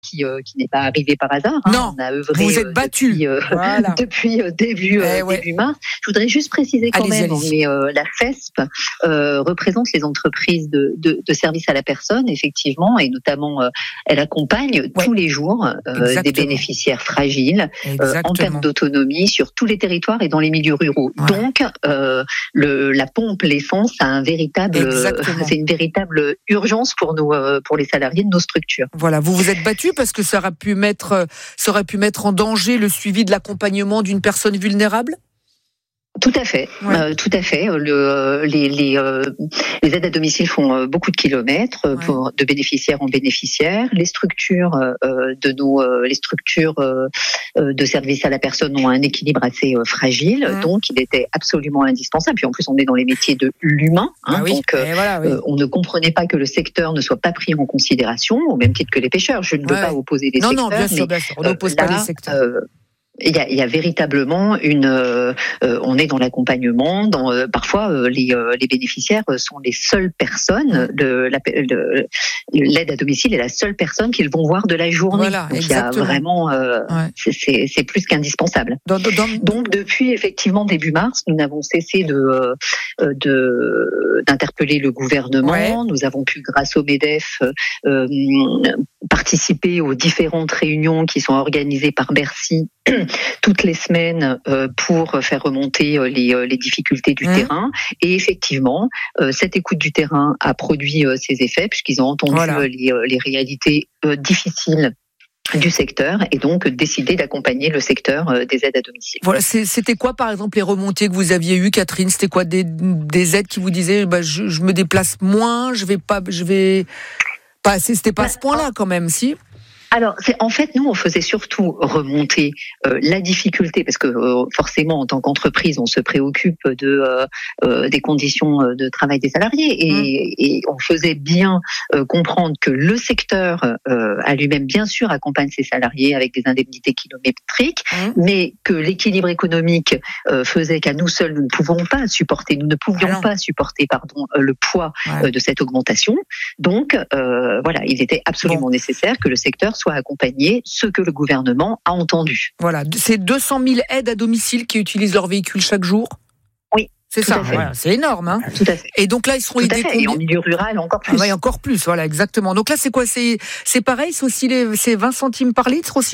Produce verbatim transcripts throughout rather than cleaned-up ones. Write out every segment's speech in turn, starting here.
qui, euh, qui n'est pas arrivé par hasard. Hein. Non, on a œuvré, vous vous êtes battu depuis, euh, voilà. depuis euh, début, euh, eh ouais. début mars. Je voudrais juste préciser quand allez-y, même, allez-y. mais euh, la F E S P euh, représente les entreprises de, de, de services à la personne, effectivement, et notamment, euh, elle accompagne ouais. tous les jours euh, des bénéficiaires fragiles euh, en perte d'autonomie sur tous les territoires et dans les milieux ruraux. Ouais. Donc, euh, le, la pompe, l'essence, a un véritable, c'est une véritable urgence pour nous, euh, pour les salariés de nos structures. Voilà, vous vous êtes battu parce que ça aurait pu mettre, ça aurait pu mettre en danger le suivi de l'accompagnement d'une personne vulnérable ? Tout à fait, ouais. euh, tout à fait. Le, les, les, euh, les aides à domicile font euh, beaucoup de kilomètres ouais. pour, de bénéficiaires en bénéficiaires. Les structures euh, de nos, euh, les structures euh, de services à la personne ont un équilibre assez euh, fragile, ouais. donc il était absolument indispensable. Puis en plus, on est dans les métiers de l'humain, hein, ah oui. donc euh, voilà, oui. euh, on ne comprenait pas que le secteur ne soit pas pris en considération, au même titre que les pêcheurs. Je ne veux ouais. pas opposer les non, secteurs. Non, non, bien sûr, mais, bien sûr. On n'oppose euh, pas les secteurs. Euh, Il y, a, il y a véritablement une. Euh, on est dans l'accompagnement. Dans euh, parfois euh, les, euh, les bénéficiaires sont les seules personnes. De, la, de, l'aide à domicile est la seule personne qu'ils vont voir de la journée. Voilà, donc exactement. Il y a vraiment. Euh, ouais. c'est, c'est, c'est plus qu'indispensable. Dans, dans... Donc depuis effectivement début mars, nous n'avons cessé de, euh, de d'interpeller le gouvernement. Ouais. Nous avons pu, grâce au MEDEF, euh, participer aux différentes réunions qui sont organisées par Bercy toutes les semaines euh, pour faire remonter euh, les, euh, les difficultés du mmh. terrain. Et effectivement, euh, cette écoute du terrain a produit euh, ses effets puisqu'ils ont entendu voilà. euh, les, euh, les réalités euh, difficiles du secteur et donc décidé d'accompagner le secteur euh, des aides à domicile. Voilà, c'est, c'était quoi par exemple les remontées que vous aviez eues, Catherine ? C'était quoi des, des aides qui vous disaient bah, je, je me déplace moins, je vais pas, je vais pas assez. C'était pas à ce point-là quand même, si ? Alors, c'est, en fait, nous, on faisait surtout remonter euh, la difficulté, parce que euh, forcément, en tant qu'entreprise, on se préoccupe de euh, euh, des conditions de travail des salariés, et, mmh. et on faisait bien euh, comprendre que le secteur euh, à lui-même, bien sûr, accompagne ses salariés avec des indemnités kilométriques, mmh. mais que l'équilibre économique euh, faisait qu'à nous seuls, nous ne pouvons pas supporter, nous ne pouvions Alors. pas supporter, pardon, euh, le poids ouais. euh, de cette augmentation. Donc, euh, voilà, il était absolument bon. nécessaire que le secteur soit accompagné, ce que le gouvernement a entendu. Voilà, c'est deux cent mille aides à domicile qui utilisent leur véhicule chaque jour ? Oui. C'est ça, voilà, c'est énorme. Hein. Tout à fait. Et donc là, ils seront Tout aidés. Et en milieu rural, encore plus. Ah ouais, encore plus, voilà, exactement. Donc là, c'est quoi ? C'est, c'est pareil, c'est aussi les, c'est vingt centimes par litre aussi ?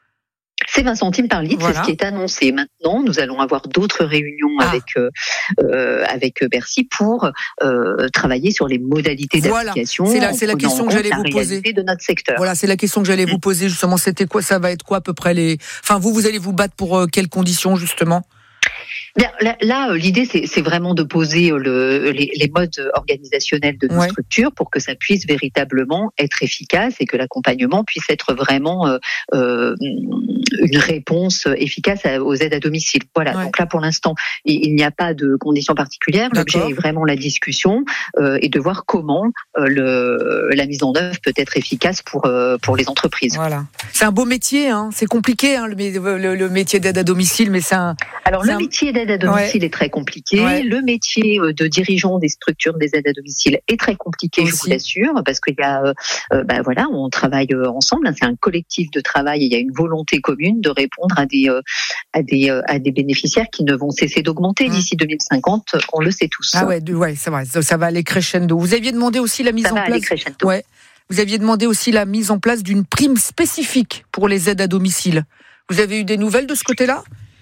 C'est vingt centimes par litre, voilà. C'est ce qui est annoncé. Maintenant, nous allons avoir d'autres réunions ah. avec euh, euh, avec Bercy pour euh, travailler sur les modalités voilà. d'application. C'est la, c'est la question que j'allais vous poser. De notre secteur. Voilà, c'est la question que j'allais mmh. vous poser justement. C'était quoi ? Ça va être quoi à peu près les ? Enfin, vous, vous allez vous battre pour euh, quelles conditions justement ? Bien, là, là, l'idée, c'est, c'est vraiment de poser le, les, les modes organisationnels de nos ouais. structures pour que ça puisse véritablement être efficace et que l'accompagnement puisse être vraiment euh, euh, une réponse efficace aux aides à domicile. Voilà. Ouais. Donc là, pour l'instant, il, il n'y a pas de conditions particulières. L'objet D'accord. est vraiment la discussion euh, et de voir comment euh, le, la mise en œuvre peut être efficace pour euh, pour les entreprises. Voilà. C'est un beau métier, hein. C'est compliqué, hein, le, le, le métier d'aide à domicile, mais c'est un. Alors c'est le un... métier d'aide à domicile ouais. est très compliqué. Ouais. Le métier de dirigeant des structures des aides à domicile est très compliqué, Aussi. je vous l'assure, parce qu'il y a, euh, bah voilà, on travaille ensemble. C'est un collectif de travail. Et il y a une volonté commune de répondre à des euh, à des euh, à des bénéficiaires qui ne vont cesser d'augmenter mmh. d'ici deux mille cinquante. On le sait tous. Ah ouais, ouais, ça va, ça va aller crescendo. Vous aviez demandé aussi la mise ça en va place. Aller crescendo. Ouais. Vous aviez demandé aussi la mise en place d'une prime spécifique pour les aides à domicile. Vous avez eu des nouvelles de ce côté-là ?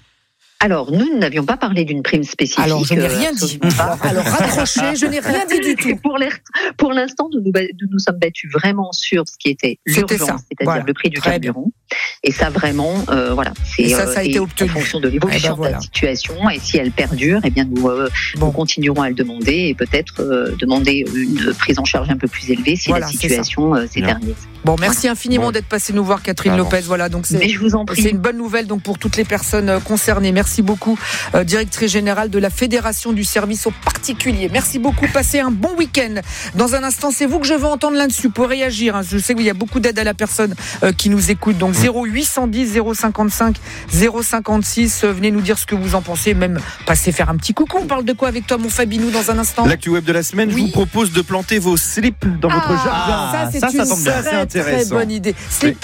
Alors, nous n'avions pas parlé d'une prime spécifique. Alors, je n'ai rien dit. Alors, alors raccrochez, je n'ai rien dit du tout. Pour, les, pour l'instant, nous nous, nous nous sommes battus vraiment sur ce qui était l'urgence, C'était ça. c'est-à-dire voilà. le prix du Très carburant. Bien. Et ça, vraiment, euh, voilà. C'est, et ça, ça a euh, été obtenu. En fonction de l'évolution eh ben, voilà. de la situation. Et si elle perdure, eh bien, nous, euh, bon. nous continuerons à le demander et peut-être euh, demander une prise en charge un peu plus élevée si voilà, la situation euh, s'éternise. Bon, merci infiniment bon. d'être passé nous voir, Catherine ah, Lopez. Voilà, donc c'est, Mais je vous en prie. c'est une bonne nouvelle donc pour toutes les personnes concernées. Merci beaucoup, euh, directrice générale de la Fédération du service aux particuliers. Merci beaucoup. Passez un bon week-end. Dans un instant, c'est vous que je veux entendre là-dessus pour réagir. Je sais qu'il y a beaucoup d'aide à la personne euh, qui nous écoute. Donc zéro huit cent dix zéro cinquante-cinq zéro cinquante-six. Venez nous dire ce que vous en pensez. Même passer faire un petit coucou. On parle de quoi avec toi, mon Fabinou, dans un instant ? L'actu web de la semaine. Oui. Je vous propose de planter vos slips dans ah, votre jardin. Ça, c'est ça, une ça, ça très, très bonne idée. Slip